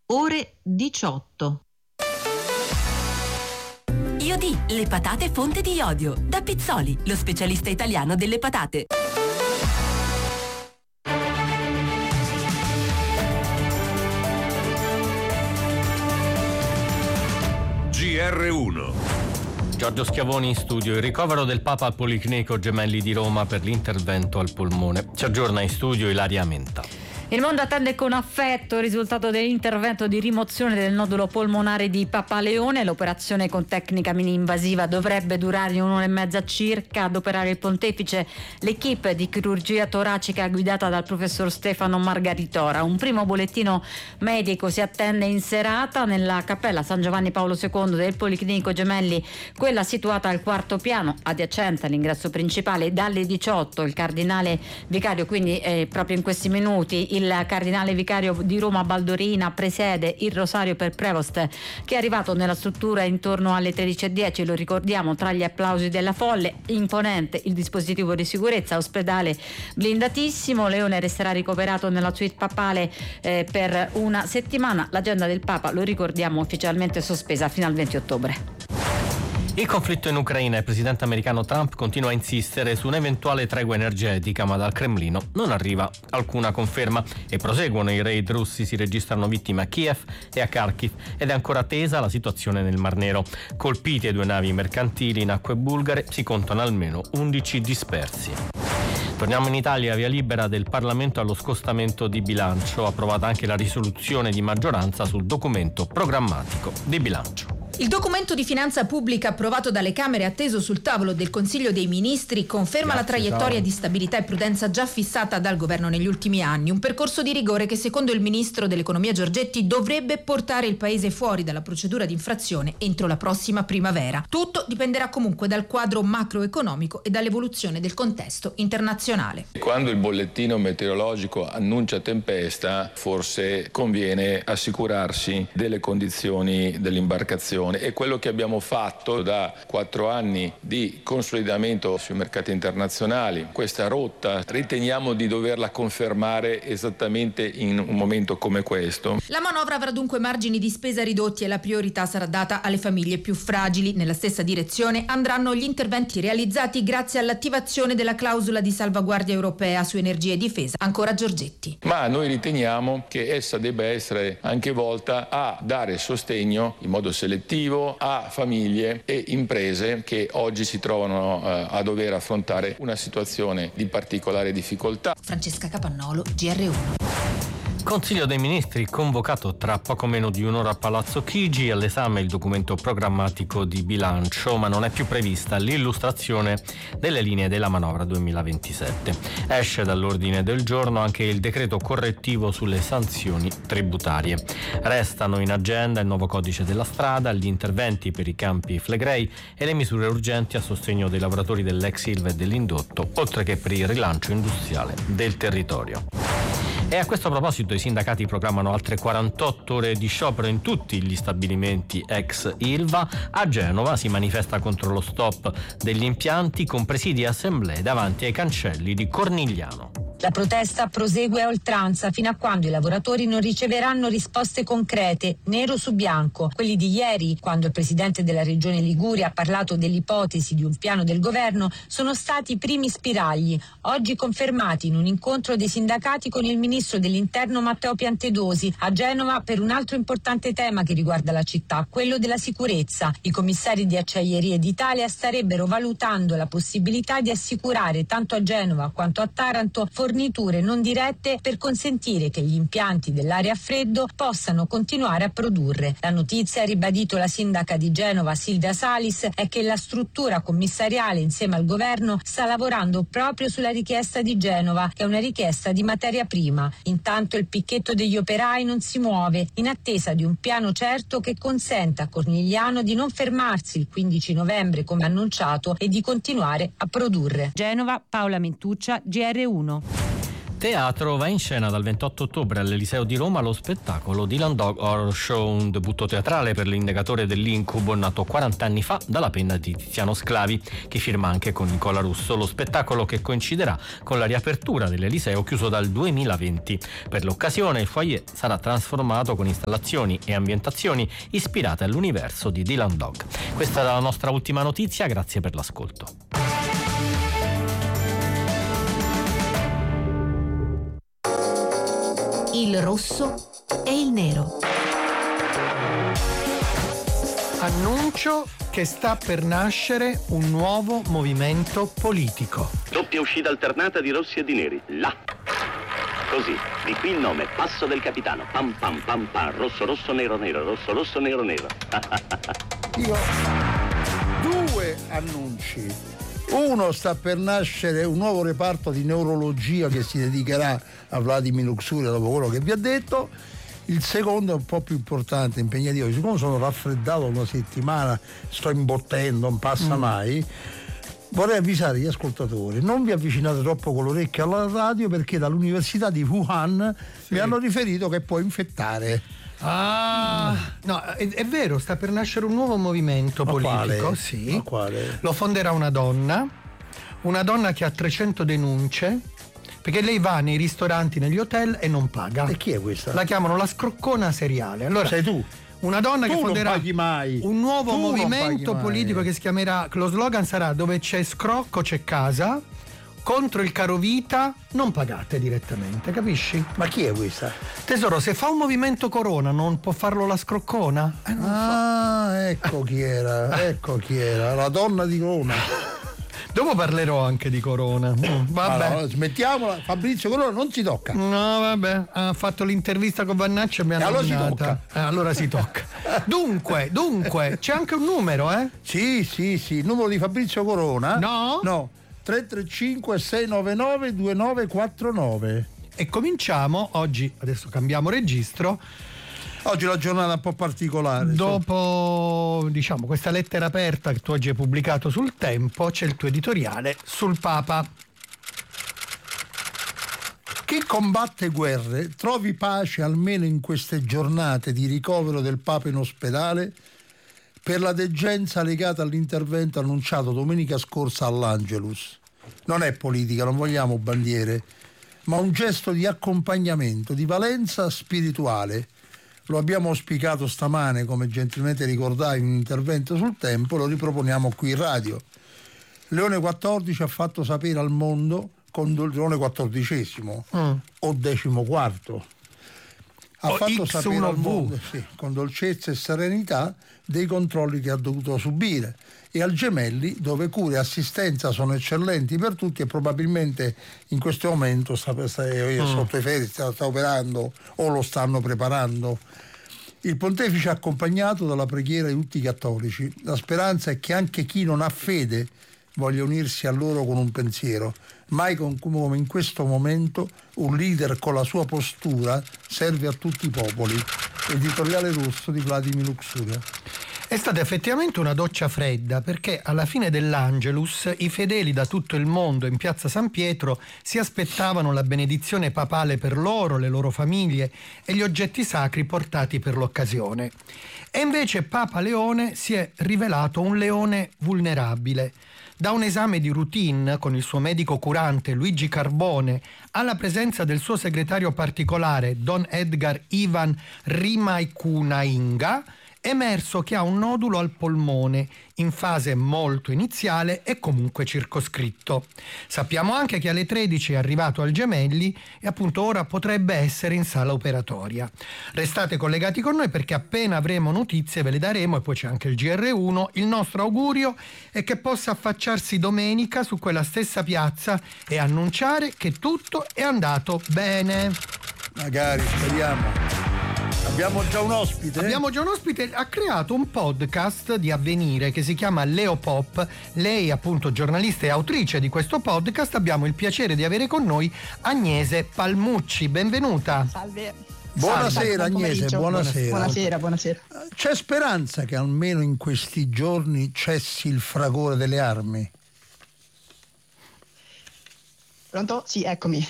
ore 18. Iodi, le patate fonte di iodio. Da Pizzoli, lo specialista italiano delle patate. GR1. Giorgio Schiavoni in studio. Il ricovero del Papa al Policlinico Gemelli di Roma per l'intervento al polmone. Ci aggiorna in studio Ilaria Menta. Il mondo attende con affetto il risultato dell'intervento di rimozione del nodulo polmonare di Papa Leone. L'operazione con tecnica mini-invasiva dovrebbe durare un'ora e mezza circa. Ad operare il pontefice l'equipe di chirurgia toracica guidata dal professor Stefano Margaritora. Un primo bollettino medico si attende in serata nella cappella San Giovanni Paolo II del Policlinico Gemelli, quella situata al quarto piano, adiacente all'ingresso principale. Dalle 18 il cardinale vicario, quindi proprio in questi minuti, il cardinale vicario di Roma Baldorina presiede il rosario per Prevost, che è arrivato nella struttura intorno alle 13:10. Lo ricordiamo, tra gli applausi della folle. Imponente il dispositivo di sicurezza, ospedale blindatissimo. Leone resterà ricoverato nella suite papale per una settimana. L'agenda del Papa, lo ricordiamo, ufficialmente sospesa fino al 20 ottobre. Il conflitto in Ucraina. Il presidente americano Trump continua a insistere su un'eventuale tregua energetica, ma dal Cremlino non arriva alcuna conferma e proseguono i raid russi. Si registrano vittime a Kiev e a Kharkiv ed è ancora tesa la situazione nel Mar Nero. Colpite 2 navi mercantili in acque bulgare, si contano almeno 11 dispersi. Torniamo in Italia, via libera del Parlamento allo scostamento di bilancio. Approvata anche la risoluzione di maggioranza sul documento programmatico di bilancio. Il documento di finanza pubblica approvato dalle Camere, atteso sul tavolo del Consiglio dei Ministri, conferma la traiettoria di stabilità e prudenza già fissata dal governo negli ultimi anni. Un percorso di rigore che, secondo il ministro dell'economia Giorgetti, dovrebbe portare il paese fuori dalla procedura di infrazione entro la prossima primavera. Tutto dipenderà comunque dal quadro macroeconomico e dall'evoluzione del contesto internazionale. Quando il bollettino meteorologico annuncia tempesta, forse conviene assicurarsi delle condizioni dell'imbarcazione. E quello che abbiamo fatto da 4 anni di consolidamento sui mercati internazionali, questa rotta riteniamo di doverla confermare esattamente in un momento come questo. La manovra avrà dunque margini di spesa ridotti e la priorità sarà data alle famiglie più fragili. Nella stessa direzione andranno gli interventi realizzati grazie all'attivazione della clausola di salvaguardia europea su energia e difesa. Ancora Giorgetti. Ma noi riteniamo che essa debba essere anche volta a dare sostegno in modo selettivo a famiglie e imprese che oggi si trovano a dover affrontare una situazione di particolare difficoltà. Francesca Capannolo, GR1. Consiglio dei Ministri convocato tra poco meno di un'ora a Palazzo Chigi. All'esame il documento programmatico di bilancio, ma non è più prevista l'illustrazione delle linee della manovra 2027. Esce dall'ordine del giorno anche il decreto correttivo sulle sanzioni tributarie. Restano in agenda il nuovo codice della strada, gli interventi per i campi Flegrei e le misure urgenti a sostegno dei lavoratori dell'ex Ilva e dell'indotto, oltre che per il rilancio industriale del territorio. E a questo proposito i sindacati programmano altre 48 ore di sciopero in tutti gli stabilimenti ex Ilva. A Genova si manifesta contro lo stop degli impianti con presidi e assemblee davanti ai cancelli di Cornigliano. La protesta prosegue a oltranza fino a quando i lavoratori non riceveranno risposte concrete, nero su bianco. Quelli di ieri, quando il presidente della regione Liguria ha parlato dell'ipotesi di un piano del governo, sono stati i primi spiragli, oggi confermati in un incontro dei sindacati con il ministro dell'Interno Matteo Piantedosi a Genova per un altro importante tema che riguarda la città, quello della sicurezza. I commissari di Acciaierie d'Italia starebbero valutando la possibilità di assicurare tanto a Genova quanto a Taranto forniture non dirette per consentire che gli impianti dell'area a freddo possano continuare a produrre. La notizia, ha ribadito la sindaca di Genova Silvia Salis, è che la struttura commissariale insieme al governo sta lavorando proprio sulla richiesta di Genova, che è una richiesta di materia prima. Intanto il picchetto degli operai non si muove, in attesa di un piano certo che consenta a Cornigliano di non fermarsi il 15 novembre come annunciato e di continuare a produrre. Genova, Paola Mentuccia, GR1. Teatro, va in scena dal 28 ottobre all'Eliseo di Roma lo spettacolo Dylan Dog Horror Show, un debutto teatrale per l'innegatore dell'incubo nato 40 anni fa dalla penna di Tiziano Sclavi, che firma anche con Nicola Russo. Lo spettacolo che coinciderà con la riapertura dell'Eliseo chiuso dal 2020. Per l'occasione il foyer sarà trasformato con installazioni e ambientazioni ispirate all'universo di Dylan Dog. Questa è la nostra ultima notizia, grazie per l'ascolto. Il rosso e il nero. Annuncio che sta per nascere un nuovo movimento politico. Doppia uscita alternata di rossi e di neri. Là. Così, di qui il nome, Passo del Capitano. Pam pam pam pam, rosso rosso nero nero, rosso rosso nero nero. Io ho 2 annunci. Uno, sta per nascere un nuovo reparto di neurologia che si dedicherà a Vladimir Luxuria dopo quello che vi ha detto. Il secondo è un po' più importante, impegnativo. Siccome sono raffreddato una settimana, sto imbottendo, non passa mai, vorrei avvisare gli ascoltatori: non vi avvicinate troppo con l'orecchio alla radio, perché dall'università di Wuhan mi hanno riferito che può infettare. Ah, no, è vero, sta per nascere un nuo movimento politico. Quale? Sì. Ma quale? Lo fonderà una donna che ha 300 denunce, perché lei va nei ristoranti, negli hotel e non paga. E chi è questa? La chiamano la scroccona seriale. Allora, sei tu. Una donna che fonderà non paghi mai. Un nuovo Tu movimento non politico che si chiamerà, lo slogan sarà: dove c'è scrocco c'è casa, contro il carovita non pagate direttamente, capisci? Ma chi è questa? Tesoro, se fa un movimento corona non può farlo la scroccona? Ecco chi era, la donna di Corona. Dopo parlerò anche di Corona. Vabbè. Allora, smettiamola, Fabrizio Corona non si tocca. No, vabbè, ha fatto l'intervista con Vannacci e mi ha nominata. Allora si tocca. Dunque, c'è anche un numero, eh? Sì, il numero di Fabrizio Corona. No. 335 699 2949. E cominciamo oggi, adesso cambiamo registro. Oggi è una giornata un po' particolare. Dopo, questa lettera aperta che tu oggi hai pubblicato sul Tempo, c'è il tuo editoriale sul Papa. Chi combatte guerre trovi pace almeno in queste giornate di ricovero del Papa in ospedale per la degenza legata all'intervento annunciato domenica scorsa all'Angelus. Non è politica, non vogliamo bandiere, ma un gesto di accompagnamento, di valenza spirituale. Lo abbiamo auspicato stamane, come gentilmente ricordavi in un intervento sul Tempo, lo riproponiamo qui in radio. Leone XIV ha fatto sapere al mondo, Leone XIV o XIV, ha fatto sapere al mondo, con dolcezza e serenità, dei controlli che ha dovuto subire, e al Gemelli, dove cure e assistenza sono eccellenti per tutti, e probabilmente in questo momento sotto i ferie sta operando o lo stanno preparando. Il pontefice è accompagnato dalla preghiera di tutti i cattolici. La speranza è che anche chi non ha fede voglia unirsi a loro con un pensiero. Mai come in questo momento un leader con la sua postura serve a tutti i popoli. Editoriale Rosso di Vladimir Luxuria. È stata effettivamente una doccia fredda, perché alla fine dell'Angelus i fedeli da tutto il mondo in piazza San Pietro si aspettavano la benedizione papale per loro, le loro famiglie e gli oggetti sacri portati per l'occasione. E invece Papa Leone si è rivelato un leone vulnerabile. Da un esame di routine con il suo medico curante Luigi Carbone alla presenza del suo segretario particolare Don Edgar Ivan Rimaikunainga, è emerso che ha un nodulo al polmone in fase molto iniziale e comunque circoscritto. Sappiamo anche che alle 13 è arrivato al Gemelli e appunto ora potrebbe essere in sala operatoria. Restate collegati con noi, perché appena avremo notizie ve le daremo, e poi c'è anche il GR1. Il nostro augurio è che possa affacciarsi domenica su quella stessa piazza e annunciare che tutto è andato bene. Magari, speriamo. Abbiamo già un ospite, ha creato un podcast di Avvenire che si chiama Leo Pop. Lei appunto giornalista e autrice di questo podcast. Abbiamo il piacere di avere con noi Agnese Palmucci, benvenuta. Salve. Buonasera Agnese, buonasera. C'è speranza che almeno in questi giorni cessi il fragore delle armi? Pronto? Sì, eccomi.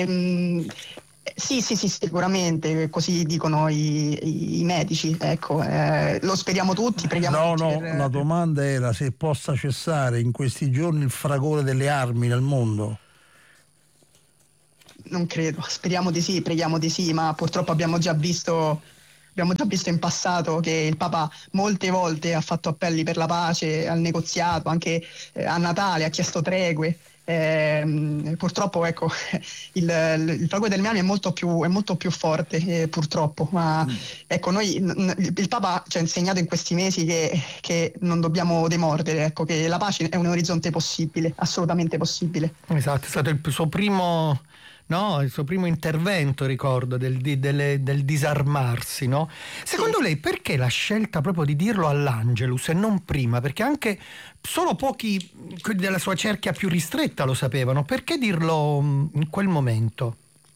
Sì, sicuramente, così dicono i medici, ecco, lo speriamo tutti, preghiamo tutti. La domanda era se possa cessare in questi giorni il fragore delle armi nel mondo. Non credo, speriamo di sì, preghiamo di sì, ma purtroppo abbiamo già visto in passato che il Papa molte volte ha fatto appelli per la pace, al negoziato, anche a Natale ha chiesto tregue. Purtroppo ecco il fragore delle armi è molto più forte, purtroppo, ma ecco il Papa ci ha insegnato in questi mesi che non dobbiamo demordere, ecco, che la pace è un orizzonte possibile, assolutamente possibile. Esatto, è stato il suo primo intervento, ricordo, del disarmarsi, no? Secondo lei perché la scelta proprio di dirlo all'Angelus e non prima? Perché anche solo pochi della sua cerchia più ristretta lo sapevano. Perché dirlo in quel momento?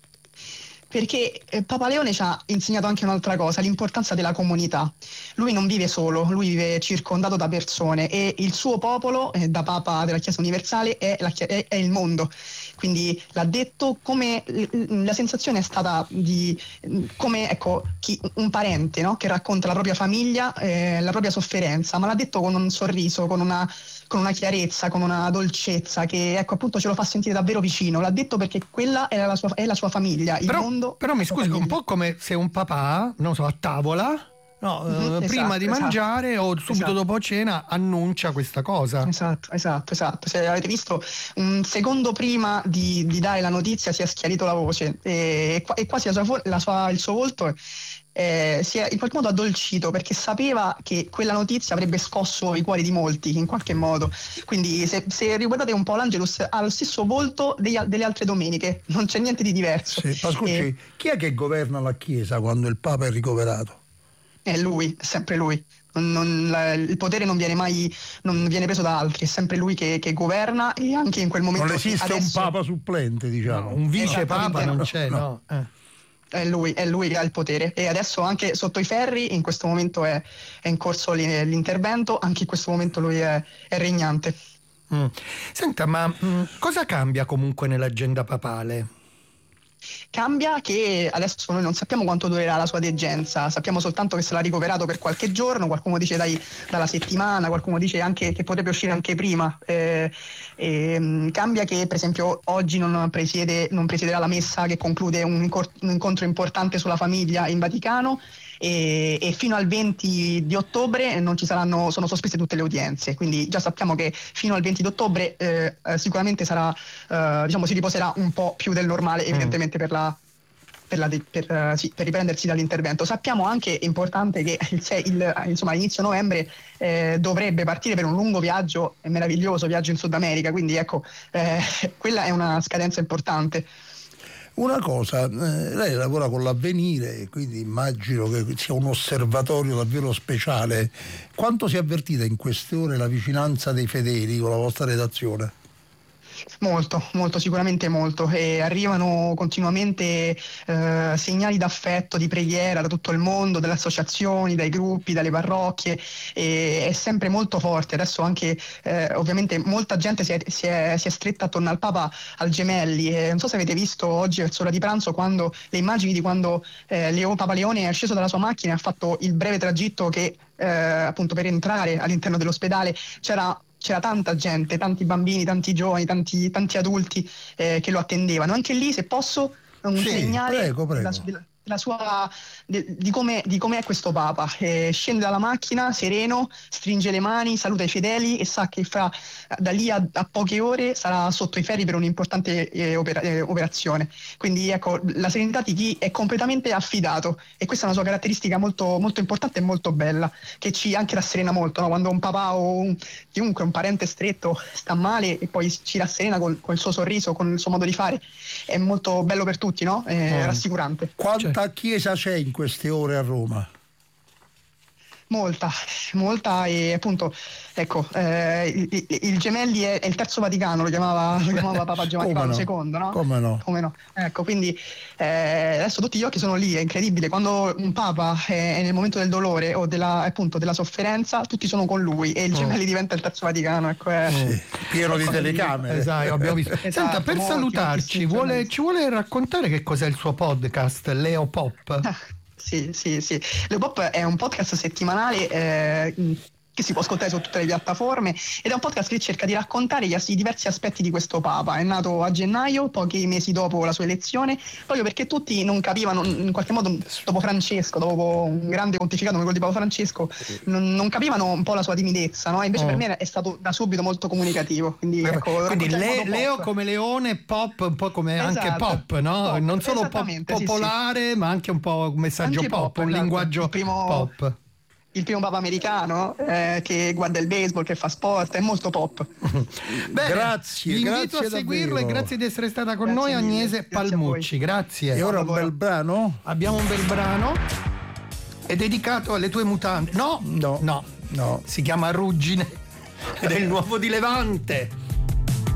Perché Papa Leone ci ha insegnato anche un'altra cosa, l'importanza della comunità. Lui non vive solo, lui vive circondato da persone e il suo popolo, da Papa della Chiesa Universale, è il mondo. Quindi l'ha detto come la sensazione è stata come un parente, no? Che racconta la propria famiglia, la propria sofferenza, ma l'ha detto con un sorriso, con una chiarezza, con una dolcezza che appunto ce lo fa sentire davvero vicino. L'ha detto perché quella è la sua famiglia, il mondo. Però mi scusi, un po' come se un papà, non so, a tavola, prima di mangiare o subito dopo cena annuncia questa cosa. Esatto. Se avete visto, un secondo prima di dare la notizia si è schiarito la voce e quasi il suo volto si è in qualche modo addolcito, perché sapeva che quella notizia avrebbe scosso i cuori di molti in qualche modo. Quindi se riguardate un po', l'Angelus ha lo stesso volto delle altre domeniche, non c'è niente di diverso. Sì, ma scusi, chi è che governa la Chiesa quando il Papa è ricoverato? È lui, è sempre lui. Il potere non viene preso da altri, è sempre lui che governa, e anche in quel momento non esiste un Papa supplente, diciamo. No, un vice Papa non c'è, no. È lui che ha il potere, e adesso anche sotto i ferri in questo momento è in corso l'intervento, anche in questo momento lui è regnante. Senta, ma cosa cambia comunque nell'agenda papale? Cambia che adesso noi non sappiamo quanto durerà la sua degenza, sappiamo soltanto che sarà ricoverato per qualche giorno, qualcuno dice dalla settimana, qualcuno dice anche che potrebbe uscire anche prima. Cambia che per esempio oggi non presiederà la messa che conclude un incontro importante sulla famiglia in Vaticano, e fino al 20 di ottobre sono sospese tutte le udienze, quindi già sappiamo che fino al 20 di ottobre sicuramente sarà, si riposerà un po' più del normale, evidentemente per riprendersi dall'intervento. Sappiamo anche, importante, che all'inizio novembre dovrebbe partire per un lungo viaggio, meraviglioso viaggio in Sud America, quindi ecco, quella è una scadenza importante. Una cosa, lei lavora con l'Avvenire, quindi immagino che sia un osservatorio davvero speciale. Quanto si è avvertita in queste ore la vicinanza dei fedeli con la vostra redazione? Molto, sicuramente molto, e arrivano continuamente segnali d'affetto, di preghiera da tutto il mondo, dalle associazioni, dai gruppi, dalle parrocchie, e è sempre molto forte. Adesso anche ovviamente molta gente si è stretta attorno al Papa, al Gemelli, e non so se avete visto oggi verso l'ora di pranzo le immagini di quando Papa Leone è sceso dalla sua macchina e ha fatto il breve tragitto che appunto per entrare all'interno dell'ospedale c'era tanta gente, tanti bambini, tanti giovani, tanti adulti che lo attendevano. Anche lì, se posso, un segnale prego. di come è questo Papa. Scende dalla macchina sereno, stringe le mani, saluta i fedeli e sa che da lì a poche ore sarà sotto i ferri per un'importante operazione. Quindi ecco, la serenità di chi è completamente affidato, e questa è una sua caratteristica molto, molto importante e molto bella, che ci anche rasserena molto, no? Quando un papà o chiunque, un parente stretto, sta male e poi ci rasserena col suo sorriso, con il suo modo di fare, è molto bello per tutti, no? È rassicurante. Quanta chiesa c'è in queste ore a Roma? Molta e appunto ecco il Gemelli è il terzo Vaticano, lo chiamava Papa Giovanni Paolo II, no? Come no? Ecco, quindi adesso tutti gli occhi sono lì, è incredibile, quando un Papa è nel momento del dolore o della sofferenza, tutti sono con lui e il Gemelli diventa il terzo Vaticano, ecco, pieno di telecamere. Esatto, abbiamo visto. Senta, per salutarci ci vuole raccontare che cos'è il suo podcast Leo Pop? Sì. Leo Pop è un podcast settimanale che si può ascoltare su tutte le piattaforme ed è un podcast che cerca di raccontare i diversi aspetti di questo Papa. È nato a gennaio, pochi mesi dopo la sua elezione, proprio perché tutti non capivano, in qualche modo dopo Francesco, dopo un grande pontificato come quello di Papa Francesco, non capivano un po' la sua timidezza, no? Invece per me è stato da subito molto comunicativo. Quindi Leo come leone, Pop un po' come anche pop, no? Pop, non solo popolare, sì. Ma anche un po' un messaggio anche pop, un linguaggio pop. Il primo Papa americano che guarda il baseball, che fa sport, è molto pop. Bene, grazie. Vi invito a seguirlo e grazie di essere stata con noi Agnese Palmucci. Grazie. E ora un bel brano? Abbiamo un bel brano. È dedicato alle tue mutande. No. Si chiama Ruggine ed è il nuovo di Levante.